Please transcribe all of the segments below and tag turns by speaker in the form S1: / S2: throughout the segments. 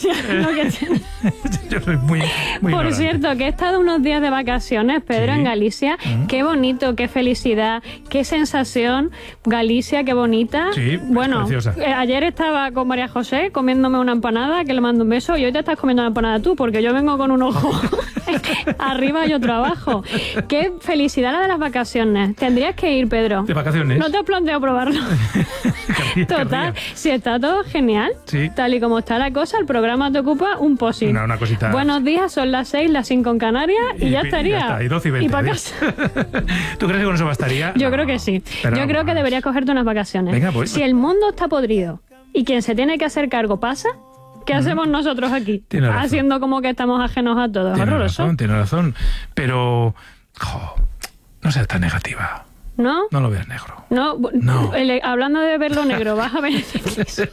S1: Galicia. Lo que tiene.
S2: Yo soy muy
S1: Por
S2: ignorante.
S1: cierto, que he estado unos días de vacaciones, Pedro,
S2: Sí.
S1: en Galicia. Qué bonito, qué felicidad, qué sensación. Galicia, qué bonita.
S2: Sí, es
S1: bueno,
S2: preciosa.
S1: ayer estaba con María José comiéndome una empanada, que le mando un beso, y hoy te estás comiendo una empanada tú, porque yo vengo con un ojo arriba y otro abajo. Qué felicidad la de las vacaciones. Tendrías que ir, Pedro.
S2: ¿De vacaciones?
S1: ¿No te has planteado probarlo? Total, si está todo genial,
S2: Sí.
S1: tal y como está la cosa, el programa te ocupa un posit.
S2: Una cosita.
S1: Buenos días, son las 6, las 5 en Canarias y ya estaría.
S2: Ya está, y 12 y 20.
S1: para
S2: adiós.
S1: casa.
S2: ¿Tú crees que con eso bastaría?
S1: Yo
S2: No.
S1: creo que sí.
S2: Pero
S1: Yo creo que
S2: más.
S1: deberías cogerte unas vacaciones.
S2: Venga, pues.
S1: Si el mundo está podrido y quien se tiene que hacer cargo pasa, ¿qué hacemos nosotros aquí?
S2: Tiene razón.
S1: Haciendo como que estamos ajenos a todo. Es horroroso.
S2: Tiene razón. Pero, no seas tan negativa.
S1: ¿No?
S2: No lo veas negro.
S1: No,
S2: No.
S1: Hablando de verlo negro, ¿vas a ver el eclipse?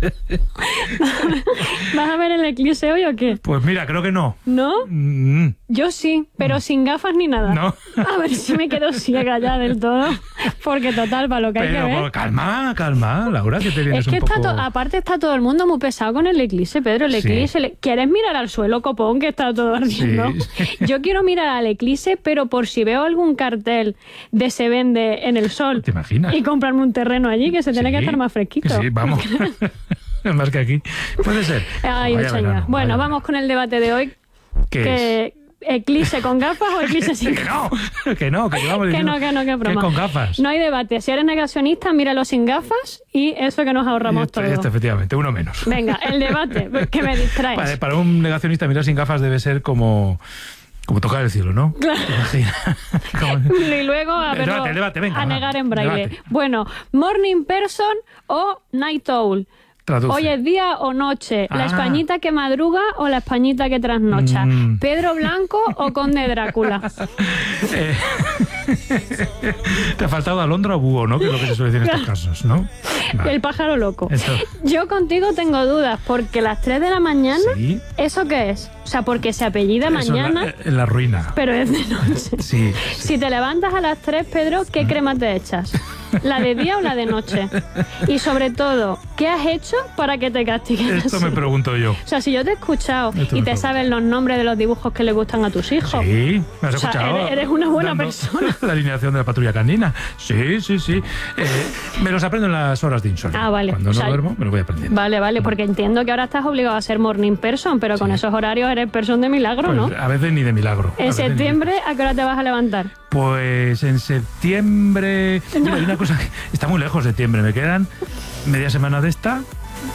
S1: ¿Vas a ver el eclipse hoy o qué?
S2: Pues mira, creo que no.
S1: ¿No?
S2: Mm,
S1: Yo sí, pero sin gafas ni nada.
S2: No.
S1: A ver si me quedo ciega ya del todo. Porque total, para lo que hay que
S2: Pero
S1: ver.
S2: pues, calma, Laura, que te vienes
S1: Es que
S2: un poco...
S1: aparte está todo el mundo muy pesado con el eclipse, Pedro. El
S2: Sí.
S1: eclipse. ¿Quieres mirar al suelo, copón, que está todo ardiendo?
S2: Sí.
S1: Yo quiero mirar al eclipse, pero por si veo algún cartel de se vende en el sol.
S2: ¿Te imaginas?
S1: Y comprarme un terreno allí que se tiene
S2: Sí,
S1: que estar más fresquito.
S2: que sí, vamos. Más que aquí. Puede ser.
S1: Ay,
S2: Vaya
S1: señor.
S2: verano,
S1: Bueno,
S2: vaya
S1: vamos con el debate de hoy.
S2: ¿Qué es?
S1: ¿Eclipse con gafas o eclipse sin
S2: Que
S1: gafas?
S2: no, que no, que llevamos
S1: Que
S2: diciendo
S1: no, que broma.
S2: con gafas.
S1: No hay debate. Si eres negacionista, míralo sin gafas y eso que nos ahorramos todo.
S2: Esto, efectivamente, uno menos.
S1: Venga, el debate, que me distraes.
S2: Para un negacionista mirar sin gafas debe ser como tocar el cielo, ¿no?
S1: Claro.
S2: ¿Te imaginas? Como-
S1: Y luego a,
S2: El debate, venga,
S1: a
S2: va,
S1: negar en braille.
S2: debate.
S1: Bueno, morning person o night owl.
S2: Traduce.
S1: Hoy es día o noche. La
S2: Ah.
S1: españita que madruga o la españita que trasnocha.
S2: Mm.
S1: Pedro Blanco o Conde Drácula.
S2: Eh, Te ha faltado Alondra o búho, ¿no? Que es lo que se suele decir en estos casos, ¿no? Vale.
S1: El pájaro loco.
S2: Eso.
S1: Yo contigo tengo dudas, porque las 3 de la mañana,
S2: Sí.
S1: ¿eso qué es? O sea, porque se apellida
S2: Eso
S1: mañana,
S2: en la ruina.
S1: pero es de noche.
S2: Sí.
S1: Si te levantas a las 3, Pedro, ¿qué crema te echas? ¿La de día o la de noche? Y sobre todo, ¿qué has hecho para que te castiguen
S2: Esto
S1: así?
S2: me pregunto yo.
S1: O sea, si yo te he escuchado
S2: Esto me
S1: y te
S2: pregunto.
S1: sabes los nombres de los dibujos que le gustan a tus hijos.
S2: Sí, me has
S1: O sea,
S2: escuchado.
S1: eres una buena
S2: dando
S1: persona.
S2: La alineación de la patrulla canina. Sí. Me los aprendo en las horas de insomnio.
S1: Ah, vale.
S2: Cuando
S1: O
S2: no
S1: sea,
S2: duermo, me lo voy aprendiendo.
S1: Vale, porque entiendo que ahora estás obligado a ser morning person, pero con esos horarios eres person de milagro,
S2: Pues,
S1: ¿no?
S2: a veces ni de milagro. A
S1: En
S2: veces ni de-
S1: septiembre, ¿a qué hora te vas a levantar?
S2: Pues en septiembre... Mira, hay una cosa que está muy lejos septiembre. Me quedan media semana de esta,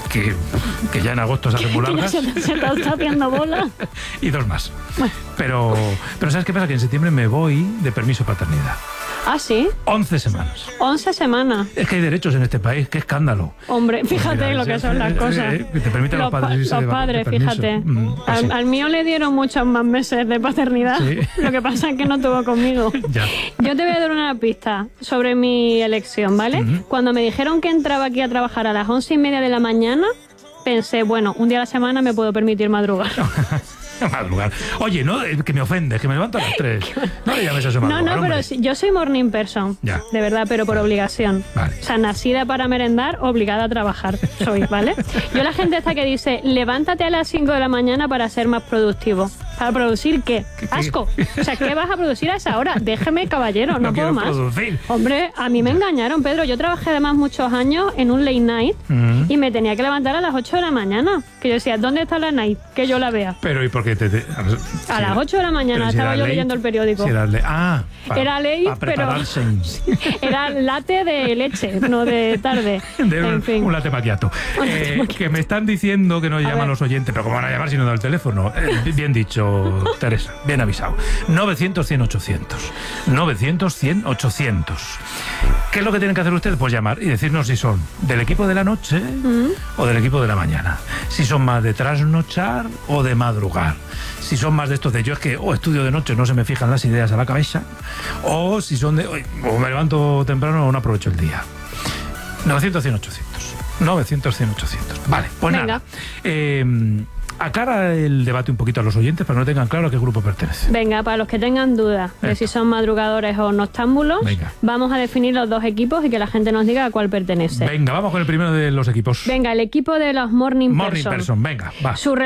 S2: que ya en agosto se hacen muy
S1: Que ya
S2: largas,
S1: se te está haciendo bola.
S2: y 2 más.
S1: Bueno.
S2: Pero ¿sabes qué pasa? Que en septiembre me voy de permiso de paternidad.
S1: Ah, sí,
S2: 11 semanas.
S1: 11 semanas.
S2: Es que hay derechos en este país, qué escándalo.
S1: Hombre, fíjate
S2: Pues mira,
S1: lo que son las cosas.
S2: que te permiten los padres irse
S1: los
S2: de
S1: padres,
S2: permiso.
S1: fíjate.
S2: Pues sí.
S1: Al mío le dieron muchos más meses de paternidad.
S2: Sí.
S1: Lo que pasa es que no tuvo conmigo.
S2: Ya.
S1: Yo te voy a dar una pista sobre mi elección, ¿vale? Cuando me dijeron que entraba aquí a trabajar a las 11:30 de la mañana, pensé, bueno, un día a la semana me puedo permitir madrugar.
S2: Madrugar. Oye, no, que me ofende, que me levanto a las 3. No le llames a eso madrugar,
S1: No, pero
S2: hombre.
S1: sí, yo soy morning person,
S2: Ya.
S1: de verdad, pero por obligación.
S2: Vale.
S1: O sea, nacida para merendar, obligada a trabajar soy, ¿vale? Yo la gente esta que dice, levántate a las 5 de la mañana para ser más productivo. ¿Para producir qué? ¡Asco! O sea, ¿qué vas a producir a esa hora? Déjeme, caballero, no puedo
S2: quiero
S1: más.
S2: producir.
S1: Hombre, a mí me engañaron, Pedro. Yo trabajé además muchos años en un late night y me tenía que levantar a las 8 de la mañana. Que yo decía, ¿dónde está la night? Que yo la vea.
S2: Pero ¿y por qué
S1: A las 8 de la mañana estaba yo leyendo el periódico.
S2: Si era ley.
S1: Era ley,
S2: para
S1: pero-
S2: prepararse.
S1: Era latte de leche, no de tarde. En fin.
S2: Un latte macchiato. Que me están diciendo que no llaman
S1: ver.
S2: los oyentes, pero ¿cómo van a llamar si no da el teléfono? Bien dicho, Teresa, bien avisado. 900-100-800. 900-100-800. ¿Qué es lo que tienen que hacer ustedes? Pues llamar y decirnos si son del equipo de la noche o del equipo de la mañana. Si son más de trasnochar o de madrugar. Si son más de estos de yo es que estudio de noche, no se me fijan las ideas a la cabeza. O si son de o me levanto temprano o no aprovecho el día. 900-100-800. 900-100-800. Vale, pues
S1: Venga.
S2: nada. Aclara el debate un poquito a los oyentes para que no tengan claro a qué grupo pertenece.
S1: Venga, para los que tengan dudas de si son madrugadores o noctámbulos,
S2: Venga.
S1: vamos a definir los dos equipos y que la gente nos diga a cuál pertenece.
S2: Venga, vamos con el primero de los equipos.
S1: Venga, el equipo de los morning
S2: Morning
S1: person.
S2: person, venga, va.
S1: Su